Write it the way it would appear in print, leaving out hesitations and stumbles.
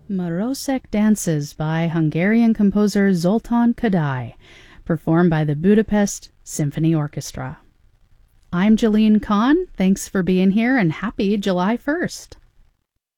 Marosek Dances by Hungarian composer Zoltán Kodály, performed by the Budapest Symphony Orchestra. I'm Jalene Kahn. Thanks for being here and happy July 1st.